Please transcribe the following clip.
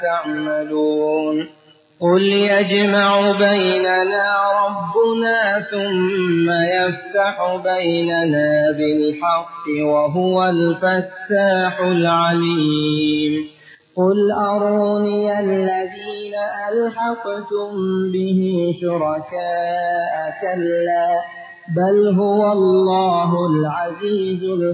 تعملون قل يجمع بيننا ربنا ثم يفتح بيننا بالحق وهو الفتاح العليم قل أروني الذين ألحقتم به شركاء كلا بل هو الله العزيز الحكيم